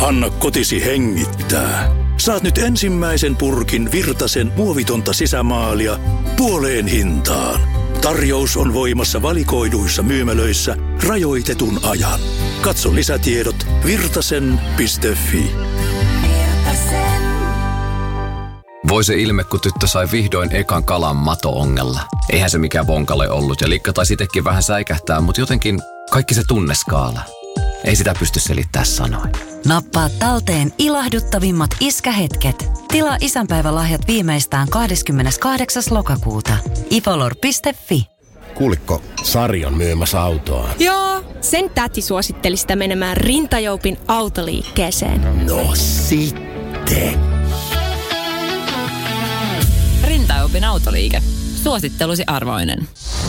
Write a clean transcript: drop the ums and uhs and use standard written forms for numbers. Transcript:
Anna kotisi hengittää. Saat nyt ensimmäisen purkin Virtasen muovitonta sisämaalia puoleen hintaan. Tarjous on voimassa valikoiduissa myymälöissä rajoitetun ajan. Katso lisätiedot virtasen.fi. Voi se ilme, kun tyttö sai vihdoin ekan kalan mato-ongella. Eihän se mikään vonkale ollut ja Likka taisi itsekin vähän säikähtää, mutta jotenkin kaikki se tunneskaala. Ei sitä pysty selittämään sanoin. Nappaa talteen ilahduttavimmat iskähetket. Tilaa isänpäivälahjat viimeistään 28. lokakuuta. ifolor.fi. Kuuliko, Sari on myymässä autoa? Joo, sen täti suositteli sitä menemään Rintajoupin autoliikkeeseen. No sitten. Rintajoupin autoliike. Suosittelusi arvoinen.